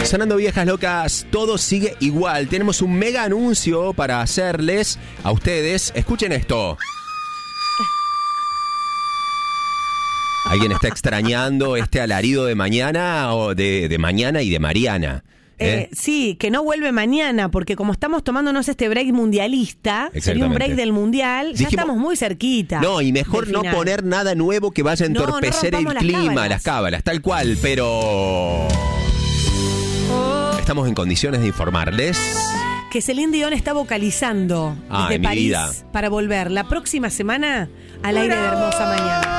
Sonando Viejas Locas, todo sigue igual. Tenemos un mega anuncio para hacerles a ustedes. Escuchen esto. ¿Alguien está extrañando este alarido de mañana o de mañana y de Mariana? Sí, que no vuelve mañana, porque como estamos tomándonos este break mundialista, sería un break del mundial, ya estamos muy cerquita. No, y mejor no poner nada nuevo que vaya a entorpecer el clima, las cábalas, tal cual, pero estamos en condiciones de informarles que Celine Dion está vocalizando desde París vida. Para volver la próxima semana al aire de Hermosa Mañana.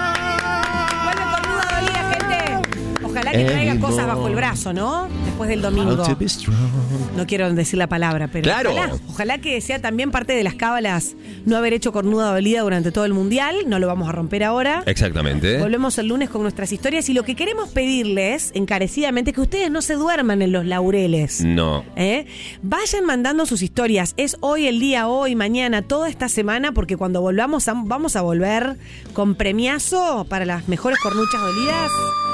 Ojalá que traiga cosas bajo el brazo, ¿no? Después del domingo. No quiero decir la palabra, pero claro. Ojalá que sea también parte de las cábalas no haber hecho cornuda dolida durante todo el mundial. No lo vamos a romper ahora. Exactamente. Volvemos el lunes con nuestras historias y lo que queremos pedirles encarecidamente es que ustedes no se duerman en los laureles. No. Vayan mandando sus historias. Es hoy el día, hoy, mañana, toda esta semana, porque cuando volvamos vamos a volver con premiazo para las mejores cornuchas dolidas.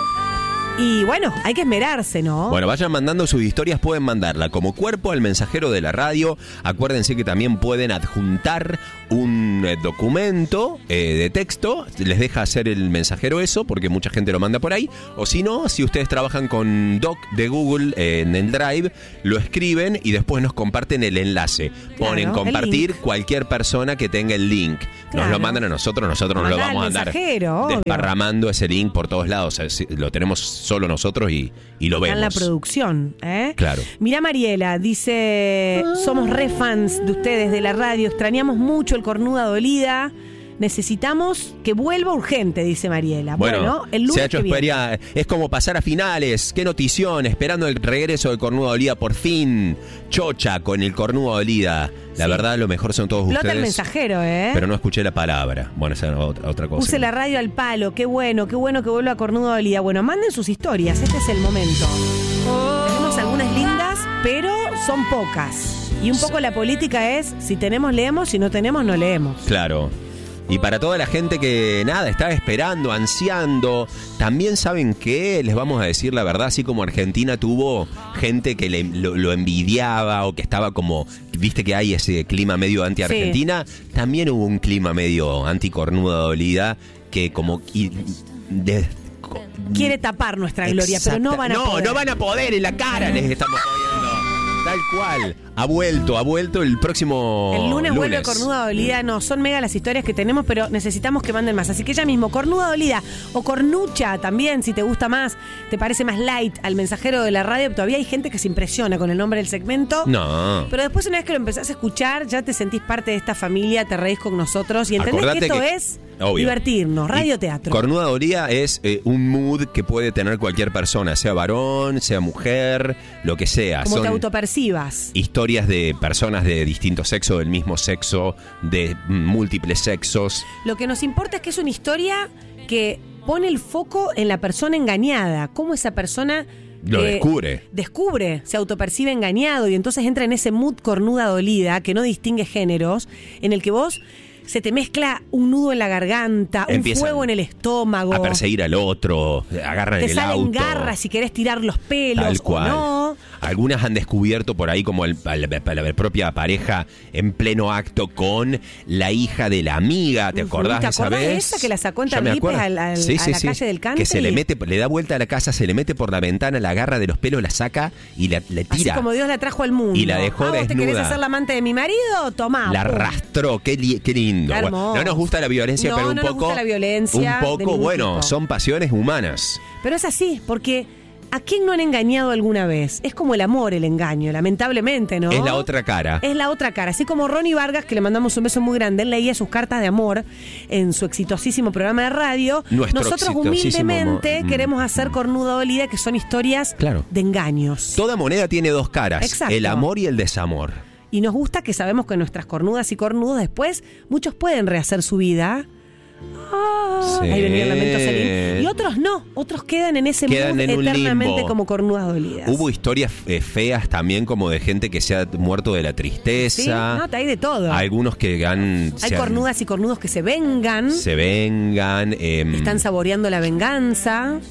Y bueno, hay que esmerarse, ¿no? Bueno, vayan mandando sus historias, pueden mandarla como cuerpo al mensajero de la radio. Acuérdense que también pueden adjuntar un documento de texto. Les deja hacer el mensajero eso, porque mucha gente lo manda por ahí. O si no, si ustedes trabajan con Doc de Google en el Drive, lo escriben y después nos comparten el enlace. Ponen compartir cualquier persona que tenga el link. Nos lo mandan a nosotros nos lo vamos a andar desparramando ese link por todos lados. O sea, lo tenemos solo nosotros y lo vemos. En la producción, Claro. Mirá Mariela, dice, somos re fans de ustedes de la radio, extrañamos mucho el cornuda dolida. Necesitamos que vuelva urgente, dice Mariela. Bueno, el lunes se ha hecho esperar. Es como pasar a finales. Qué notición, esperando el regreso del cornuda dolida por fin. Chocha con el cornuda dolida. La verdad, lo mejor son todos ustedes. Explota el mensajero, Pero no escuché la palabra. Bueno, esa es otra cosa. Puse la radio al palo. Qué bueno que vuelva cornuda dolida. Bueno, manden sus historias. Este es el momento. Tenemos algunas lindas, pero son pocas. Y un poco la política es, si tenemos, leemos. Si no tenemos, no leemos. Claro. Y para toda la gente que, estaba esperando, ansiando, también saben que les vamos a decir la verdad, así como Argentina tuvo gente que lo envidiaba o que estaba como, viste que hay ese clima medio anti-Argentina, también hubo un clima medio anti-cornuda dolida que como... quiere tapar nuestra gloria, pero no van a poder. No van a poder, en la cara les estamos jodiendo. Tal cual. Ha vuelto el próximo El lunes vuelve cornuda dolida. No, son mega las historias que tenemos, pero necesitamos que manden más. Así que ya mismo, cornuda dolida o cornucha también, si te gusta más, te parece más light al mensajero de la radio. Todavía hay gente que se impresiona con el nombre del segmento. No. Pero después, una vez que lo empezás a escuchar, ya te sentís parte de esta familia, te reís con nosotros y entendés que esto es divertirnos, radioteatro. Cornuda dolida es un mood que puede tener cualquier persona, sea varón, sea mujer, lo que sea. Como te autopercibas. Historias de personas de distintos sexos, del mismo sexo, de múltiples sexos. Lo que nos importa es que es una historia que pone el foco en la persona engañada. Cómo esa persona lo descubre, se autopercibe engañado y entonces entra en ese mood cornuda dolida que no distingue géneros, en el que vos se te mezcla un nudo en la garganta, empiezan un fuego en el estómago. A perseguir al otro, agarran el auto. Te salen garras si querés tirar los pelos tal cual. O no. Algunas han descubierto por ahí como la propia pareja en pleno acto con la hija de la amiga. ¿Te acordás de esa vez? ¿De esa que la sacó en Tamlipes a la calle del Country? Que le da vuelta a la casa, se le mete por la ventana, la agarra de los pelos, la saca y le tira. Así como Dios la trajo al mundo. Y la dejó desnuda. ¿Vos te querés hacer la amante de mi marido? Tomá. La arrastró, qué lindo. Bueno, no nos gusta la violencia, pero un poco. Nos gusta la violencia. Un poco, bueno, son pasiones humanas. Pero es así, porque ¿a quién no han engañado alguna vez? Es como el amor, el engaño, lamentablemente, ¿no? Es la otra cara. Es la otra cara. Así como Ronnie Vargas, que le mandamos un beso muy grande, él leía sus cartas de amor en su exitosísimo programa de radio. Nosotros humildemente queremos hacer cornuda dolida, que son historias de engaños. Toda moneda tiene dos caras. Exacto. El amor y el desamor. Y nos gusta que sabemos que nuestras cornudas y cornudos después, muchos pueden rehacer su vida. Ahí venía el lamento Celine. Y otros no, otros quedan en ese mood eternamente como cornudas dolidas. Hubo historias feas también, como de gente que se ha muerto de la tristeza. Sí, no, hay de todo. Algunos que hay cornudas y cornudos que se vengan. Están saboreando la venganza.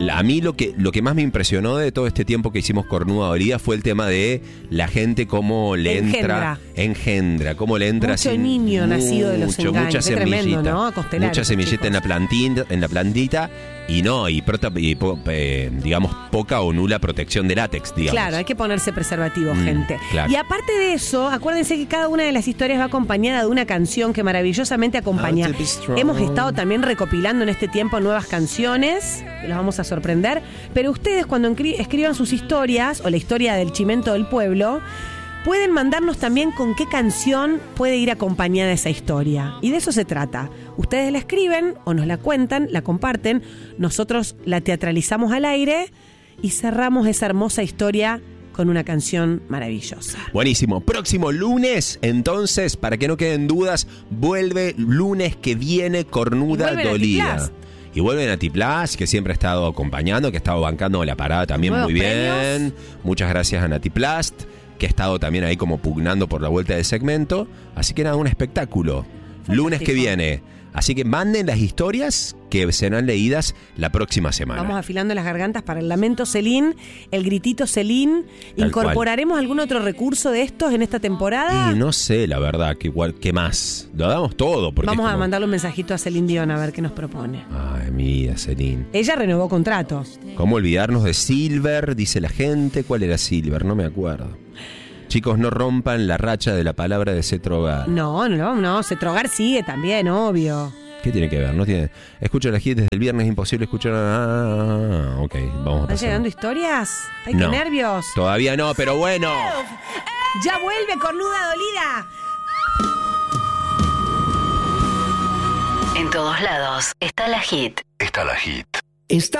A mí lo que más me impresionó de todo este tiempo que hicimos Cornuda Dolida fue el tema de la gente cómo le engendra, cómo le entra mucho niño nacido de los engaños. Mucha semillita, tremendo, ¿no? A Costelar, mucha semillita en la plantita y digamos poca o nula protección de látex, digamos. Claro, hay que ponerse preservativo, gente. Claro. Y aparte de eso, acuérdense que cada una de las historias va acompañada de una canción que maravillosamente acompaña. Hemos estado también recopilando en este tiempo nuevas canciones, los vamos a sorprender, pero ustedes cuando escriban sus historias o la historia del Chimento del Pueblo, pueden mandarnos también con qué canción puede ir acompañada esa historia. Y de eso se trata. Ustedes la escriben o nos la cuentan, la comparten, nosotros la teatralizamos al aire y cerramos esa hermosa historia con una canción maravillosa. Buenísimo. Próximo lunes, entonces, para que no queden dudas, vuelve lunes que viene Cornuda Dolida. Y vuelve Nati Plas, que siempre ha estado acompañando, que ha estado bancando la parada también muy bien. Premios. Muchas gracias a Nati Plas, que ha estado también ahí como pugnando por la vuelta del segmento. Así que nada, un espectáculo. Fantástico. Lunes que viene. Así que manden las historias que serán leídas la próxima semana. Vamos afilando las gargantas para el lamento Celín, el gritito Celín. ¿Incorporaremos algún otro recurso de estos en esta temporada? Y no sé, la verdad, ¿qué más? Lo damos todo. Porque vamos a mandarle un mensajito a Celine Dion a ver qué nos propone. Ay, mira, Celine. Ella renovó contrato. ¿Cómo olvidarnos de Silver? Dice la gente. ¿Cuál era Silver? No me acuerdo. Chicos, no rompan la racha de la palabra de Cetrogar. No, Cetrogar sigue también, obvio. ¿Qué tiene que ver? No tiene. Escucho la hit desde el viernes, imposible escuchar. Ok, vamos a pasar. ¿Están llegando historias? ¡Ay, qué nervios! Todavía no, pero bueno. ¡Ya vuelve Cornuda Dolida! En todos lados está la hit. Está la hit.